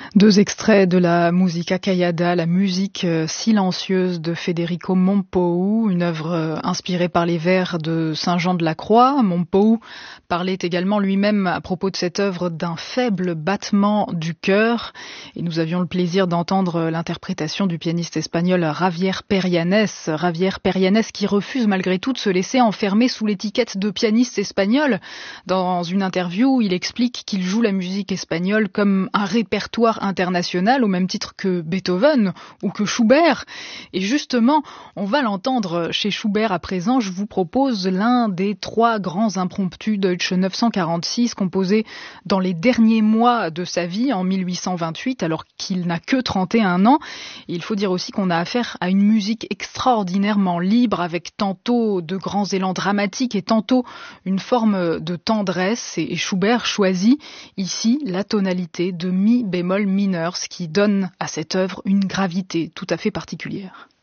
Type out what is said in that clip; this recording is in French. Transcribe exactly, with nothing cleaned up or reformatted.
Deux extraits de la Musica Callada, la musique silencieuse de Federico Mompou, une œuvre inspirée par les vers de Saint Jean de la Croix. Mompou parlait également lui-même à propos de cette œuvre d'un faible battement du cœur. Et nous avions le plaisir d'entendre l'interprétation du pianiste espagnol Javier Perianes. Javier Perianes qui refuse malgré tout de se laisser enfermer sous l'étiquette de pianiste espagnol. Dans une interview, il explique qu'il joue la musique espagnole comme un répertoire international au même titre que Beethoven ou que Schubert. Et justement, on va l'entendre chez Schubert à présent. Je vous propose l'un des trois grands impromptus Deutsche neuf cent quarante-six composés dans les derniers mois de sa vie en mille huit cent vingt-huit alors qu'il n'a que trente et un ans. Et il faut dire aussi qu'on a affaire à une musique extraordinairement libre avec tantôt de grands élans dramatiques et tantôt une forme de tendresse. Et Schubert choisit ici la tonalité de mi bémol mineur, ce qui donne à cette œuvre une gravité tout à fait particulière.